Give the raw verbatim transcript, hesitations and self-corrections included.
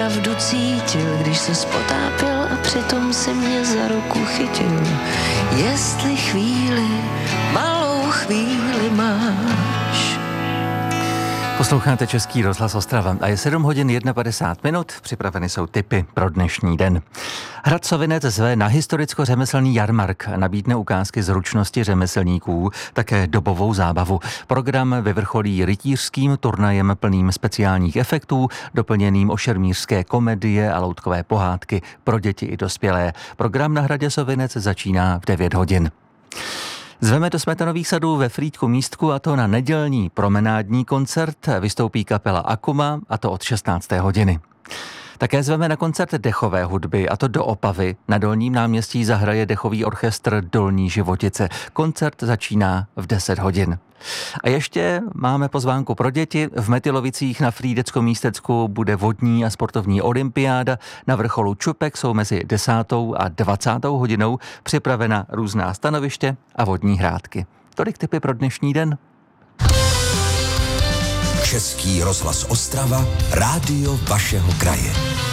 opravdu cítil, když se spotápěl a přitom si mě za ruku chytil. Jestli chvíli, malou chvíli máš. Posloucháte Český rozhlas Ostrava a je sedm hodin padesát jedna minut, připraveny jsou tipy pro dnešní den. Hrad Sovinec zve na historicko-řemeslný jarmark, nabídne ukázky zručnosti řemeslníků, také dobovou zábavu. Program vyvrcholí rytířským turnajem plným speciálních efektů, doplněným o šermířské komedie a loutkové pohádky pro děti i dospělé. Program na hradě Sovinec začíná v devět hodin. Zveme do Smetanových sadů ve Frýdku Místku, a to na nedělní promenádní koncert. Vystoupí kapela Akuma, a to od šestnácté hodiny. Také zveme na koncert dechové hudby, a to do Opavy. Na Dolním náměstí zahraje dechový orchestr Dolní Životice. Koncert začíná v deset hodin. A ještě máme pozvánku pro děti. V Metylovicích na Frýdeckom místecku bude vodní a sportovní olympiáda. Na vrcholu Čupek jsou mezi desátou a dvacátou hodinou připravena různá stanoviště a vodní hrádky. Tolik tipy pro dnešní den. Český rozhlas Ostrava, rádio vašeho kraje.